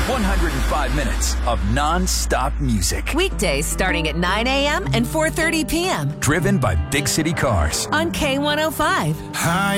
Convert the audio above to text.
105 minutes of non-stop music. Weekdays starting at 9 a.m. and 4:30 p.m. Driven by Big City Cars. on K105. Hi.